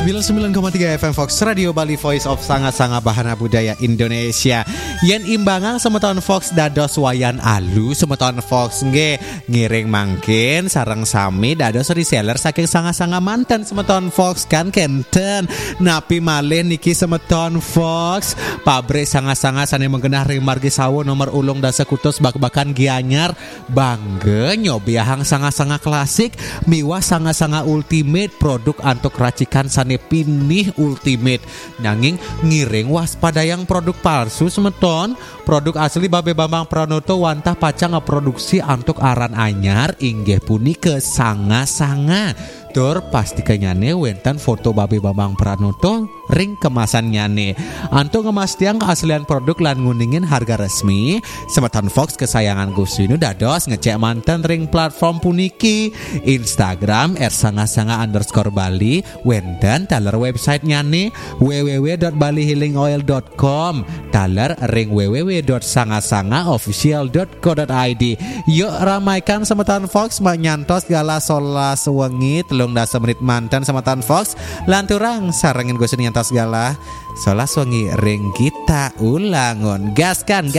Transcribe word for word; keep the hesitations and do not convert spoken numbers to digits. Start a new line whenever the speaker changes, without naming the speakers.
sembilan puluh sembilan koma tiga F M Fox Radio Bali, Voice of Sanga-Sanga Bahana Budaya Indonesia. Yen imbangang semeton Fox dados wayan alu, semeton Fox nge ngiring mangkin sareng sami dados reseller saking sanga-sanga manten semeton Fox kan kenten. Napi malih niki semeton Fox pabrik sanga-sanga sane menggenah ring margi sawo nomor ulung dasa kutus bak-bakan Gianyar. Bangga nyobiahang sanga-sanga klasik miwah sanga-sanga ultimate, produk antuk racikan sane pinih ultimate. Nanging ngiring waspada yang produk palsu semeton. Produk asli Babe Bambang Pranoto wantah pacang ngeproduksi antuk aran anyar inggih punike sanga-sanga. Tur pasti kenyane wenten foto Babe Bambang Pranoto ring kemasan nyane. Antuk ngemas tiang keaslian produk lan nguningin harga resmi. Semeton Fox kesayangan Gusinu dados ngecek manten ring platform puniki Instagram r sanga-sanga underscore Bali, wenten daler website nyane w w w dot bali healing oil dot com, daler ring w w w dot sanga-sanga official dot co dot i d. Yuk ramaikan semeton Fox manyantos gala solas wengi telung dasa menit manten semeton Fox lanturang sarengin Gusinu nyantos gala solas wengi ring kita ulangon gaskan.